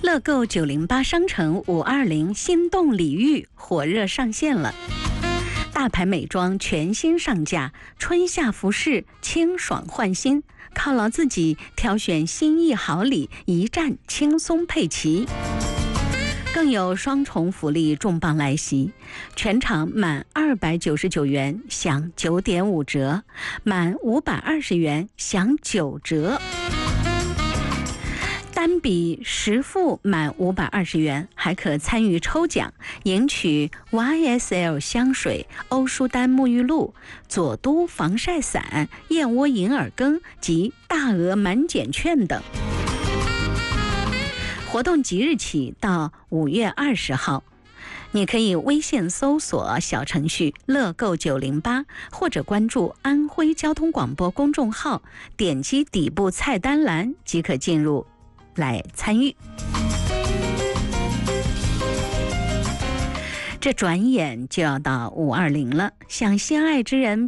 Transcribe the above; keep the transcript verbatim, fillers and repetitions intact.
乐购九零八商城五二零心动礼遇火热上线了，大牌美妆全新上架，春夏服饰清爽换新，犒劳自己挑选心意好礼，一站轻松配齐。更有双重福利重磅来袭，全场满二百九十九元享九点五折，满五百二十元享九折。单笔实付满五百二十元，还可参与抽奖，赢取 Y S L 香水、欧舒丹沐浴露、佐都防晒伞、燕窝银耳羹及大额满减券等。活动即日起到五月二十号，你可以微信搜索小程序乐购九零八，或者关注安徽交通广播公众号，点击底部菜单栏即可进入来参与。这转眼就要到五二零了，向心爱之人